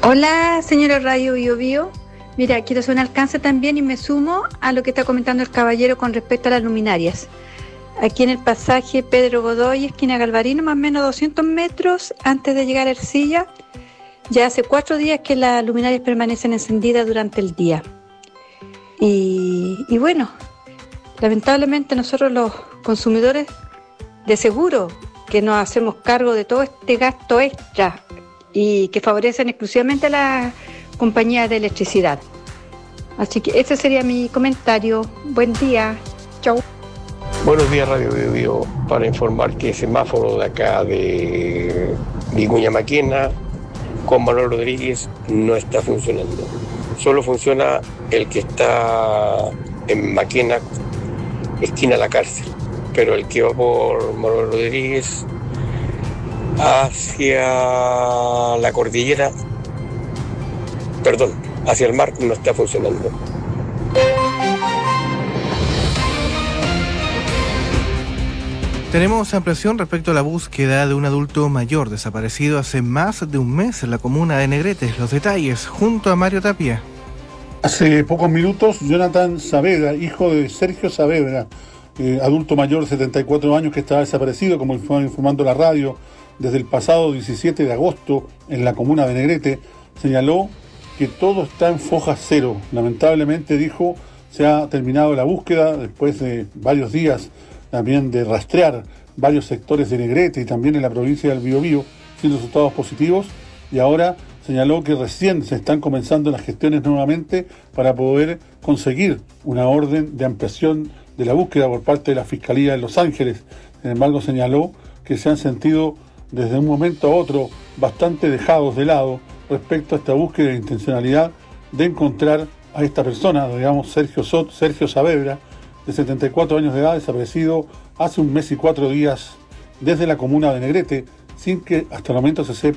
Hola, señora Radio Bio Bio. Mira, quiero hacer un alcance también y me sumo a lo que está comentando el caballero con respecto a las luminarias. Aquí en el pasaje Pedro Godoy, esquina Galvarino, más o menos 200 metros antes de llegar a Ercilla, ya hace 4 días que las luminarias permanecen encendidas durante el día. Y bueno, lamentablemente nosotros los consumidores de seguro que nos hacemos cargo de todo este gasto extra y que favorecen exclusivamente a las compañías de electricidad. Así que ese sería mi comentario. Buen día. Chau. Buenos días, Radio Bio Bio, para informar que el semáforo de acá de Vicuña Maquena con Manuel Rodríguez no está funcionando. Solo funciona el que está en Maquena, esquina La Cárcel, pero el que va por Manuel Rodríguez hacia la cordillera, hacia el mar, no está funcionando. Tenemos ampliación respecto a la búsqueda de un adulto mayor desaparecido hace más de un mes en la comuna de Negrete. Los detalles junto a Mario Tapia. Hace pocos minutos, Jonathan Saavedra, hijo de Sergio Saavedra, adulto mayor de 74 años que estaba desaparecido, como fue informando la radio, desde el pasado 17 de agosto en la comuna de Negrete, señaló que todo está en foja cero. Lamentablemente, dijo, se ha terminado la búsqueda después de varios días también de rastrear varios sectores de Negrete y también en la provincia del Biobío, sin resultados positivos, y ahora señaló que recién se están comenzando las gestiones nuevamente para poder conseguir una orden de ampliación de la búsqueda por parte de la Fiscalía de Los Ángeles. Sin embargo, señaló que se han sentido desde un momento a otro bastante dejados de lado respecto a esta búsqueda de intencionalidad de encontrar a esta persona, digamos Sergio Saavedra, de 74 años de edad, desaparecido hace un mes y 4 días desde la comuna de Negrete, sin que hasta el momento se sepa